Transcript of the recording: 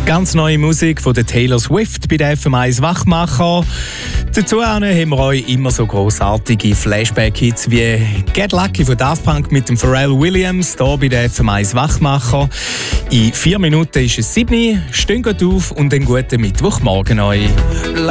Ganz neue Musik von der Taylor Swift bei der FM1 Wachmacher. Dazu haben wir euch immer so grossartige Flashback-Hits wie «Get Lucky» von Daft Punk mit dem Pharrell Williams, hier bei der FM1 Wachmacher. In 4 Minuten ist es 7 Uhr. Steht gut auf und einen guten Mittwochmorgen euch.